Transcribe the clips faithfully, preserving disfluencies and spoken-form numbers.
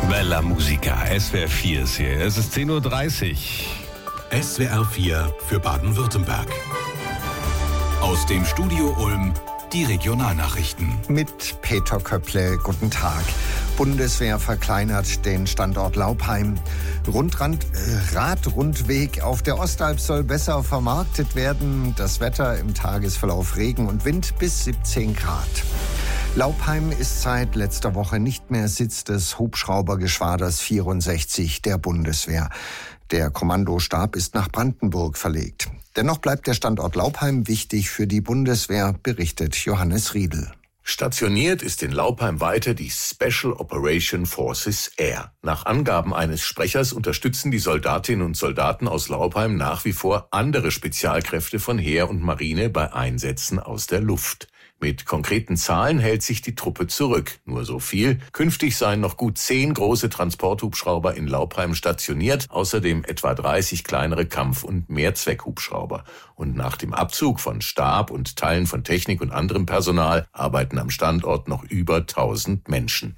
Bella Musica, S W R vier ist hier. Es ist zehn Uhr dreißig. S W R vier für Baden-Württemberg. Aus dem Studio Ulm die Regionalnachrichten. Mit Peter Köpple, guten Tag. Bundeswehr verkleinert den Standort Laupheim. Rundrand, äh, Radrundweg auf der Ostalb soll besser vermarktet werden. Das Wetter im Tagesverlauf Regen und Wind bis siebzehn Grad. Laupheim ist seit letzter Woche nicht mehr Sitz des Hubschraubergeschwaders vierundsechzig der Bundeswehr. Der Kommandostab ist nach Brandenburg verlegt. Dennoch bleibt der Standort Laupheim wichtig für die Bundeswehr, berichtet Johannes Riedl. Stationiert ist in Laupheim weiter die Special Operation Forces Air. Nach Angaben eines Sprechers unterstützen die Soldatinnen und Soldaten aus Laupheim nach wie vor andere Spezialkräfte von Heer und Marine bei Einsätzen aus der Luft. Mit konkreten Zahlen hält sich die Truppe zurück. Nur so viel. Künftig seien noch gut zehn große Transporthubschrauber in Laupheim stationiert, außerdem etwa dreißig kleinere Kampf- und Mehrzweckhubschrauber. Und nach dem Abzug von Stab und Teilen von Technik und anderem Personal arbeiten am Standort noch über tausend Menschen.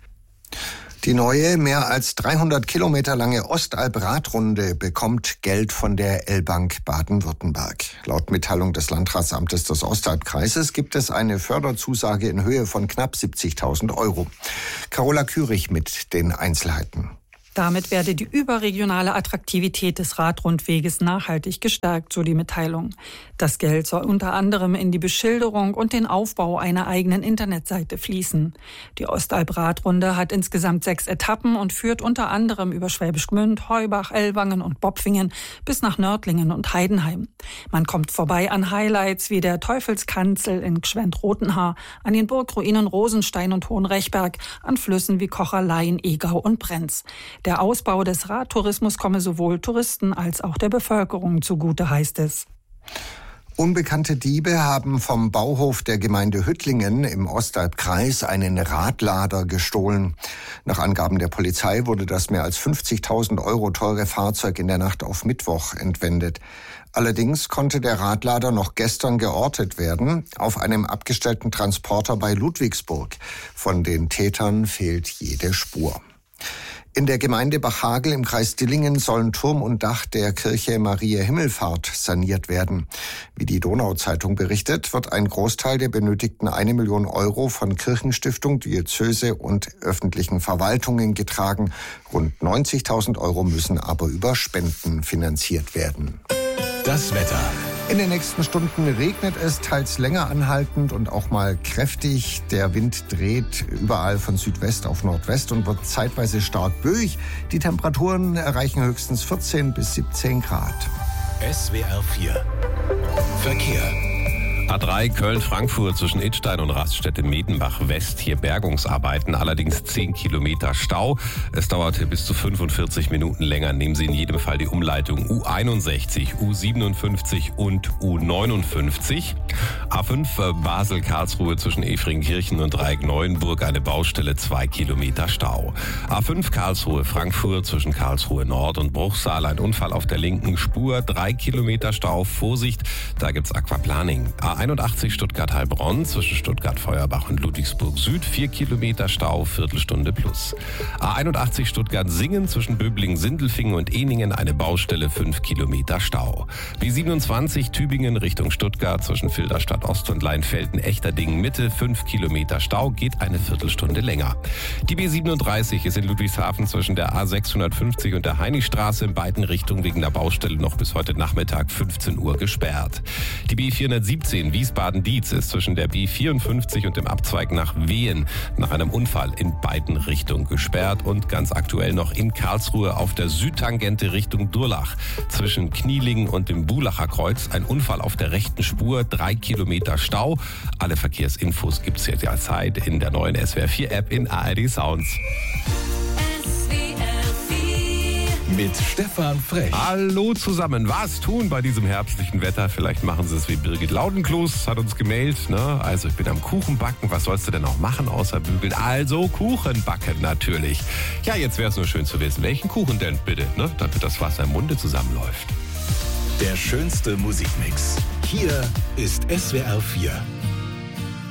Die neue, mehr als dreihundert Kilometer lange Ostalb-Radrunde bekommt Geld von der L-Bank Baden-Württemberg. Laut Mitteilung des Landratsamtes des Ostalbkreises gibt es eine Förderzusage in Höhe von knapp siebzigtausend Euro. Carola Kürich mit den Einzelheiten. Damit werde die überregionale Attraktivität des Radrundweges nachhaltig gestärkt, so die Mitteilung. Das Geld soll unter anderem in die Beschilderung und den Aufbau einer eigenen Internetseite fließen. Die Ostalb-Radrunde hat insgesamt sechs Etappen und führt unter anderem über Schwäbisch Gmünd, Heubach, Ellwangen und Bopfingen bis nach Nördlingen und Heidenheim. Man kommt vorbei an Highlights wie der Teufelskanzel in Gschwend-Rotenhaar, an den Burgruinen Rosenstein und Hohenrechberg, an Flüssen wie Kocherlein, Egau und Brenz. Der Ausbau des Radtourismus komme sowohl Touristen als auch der Bevölkerung zugute, heißt es. Unbekannte Diebe haben vom Bauhof der Gemeinde Hüttlingen im Ostalbkreis einen Radlader gestohlen. Nach Angaben der Polizei wurde das mehr als fünfzigtausend Euro teure Fahrzeug in der Nacht auf Mittwoch entwendet. Allerdings konnte der Radlader noch gestern geortet werden, auf einem abgestellten Transporter bei Ludwigsburg. Von den Tätern fehlt jede Spur. In der Gemeinde Bachhagel im Kreis Dillingen sollen Turm und Dach der Kirche Mariä Himmelfahrt saniert werden. Wie die Donau-Zeitung berichtet, wird ein Großteil der benötigten eine Million Euro von Kirchenstiftung, Diözese und öffentlichen Verwaltungen getragen. Rund neunzigtausend Euro müssen aber über Spenden finanziert werden. Das Wetter. In den nächsten Stunden regnet es, teils länger anhaltend und auch mal kräftig. Der Wind dreht überall von Südwest auf Nordwest und wird zeitweise stark böig. Die Temperaturen erreichen höchstens vierzehn bis siebzehn Grad. S W R vier Verkehr. A drei Köln-Frankfurt zwischen Idstein und Raststätte West. Hier Bergungsarbeiten, allerdings zehn Kilometer Stau. Es dauerte bis zu fünfundvierzig Minuten länger. Nehmen Sie in jedem Fall die Umleitung U einundsechzig, U siebenundfünfzig und U neunundfünfzig. A fünf Basel-Karlsruhe zwischen Efringkirchen und Dreieck-Neuenburg, eine Baustelle, zwei Kilometer Stau. A fünf Karlsruhe-Frankfurt zwischen Karlsruhe Nord und Bruchsal, ein Unfall auf der linken Spur, drei Kilometer Stau. Vorsicht, da gibt's Aquaplaning. A einundachtzig Stuttgart-Heilbronn zwischen Stuttgart-Feuerbach und Ludwigsburg Süd, vier Kilometer Stau, Viertelstunde plus. A einundachtzig Stuttgart-Singen zwischen Böblingen-Sindelfingen und Ehningen, eine Baustelle, fünf Kilometer Stau. B siebenundzwanzig Tübingen Richtung Stuttgart zwischen Filderstadt Ost und Leinfelden-Echterdingen Mitte, fünf Kilometer Stau, geht eine Viertelstunde länger. Die B siebenunddreißig ist in Ludwigshafen zwischen der A sechshundertfünfzig und der Heinichstraße in beiden Richtungen wegen der Baustelle noch bis heute Nachmittag fünfzehn Uhr gesperrt. Die B vierhundertsiebzehn Wiesbaden-Dietz ist zwischen der B vierundfünfzig und dem Abzweig nach Wehen nach einem Unfall in beiden Richtungen gesperrt und ganz aktuell noch in Karlsruhe auf der Südtangente Richtung Durlach zwischen Knielingen und dem Bulacher Kreuz ein Unfall auf der rechten Spur, drei Kilometer Stau. Alle Verkehrsinfos gibt's jetzt ja Zeit in der neuen S W R vier App in A R D Sounds. Mit Stefan Frech. Hallo zusammen. Was tun bei diesem herbstlichen Wetter? Vielleicht machen Sie es wie Birgit Laudenkloß, hat uns gemailt. Ne? Also ich bin am Kuchenbacken. Was sollst du denn auch machen außer bügeln? Also Kuchen backen natürlich. Ja, jetzt wäre es nur schön zu wissen, welchen Kuchen denn bitte, ne? Damit das Wasser im Munde zusammenläuft. Der schönste Musikmix. Hier ist S W R vier.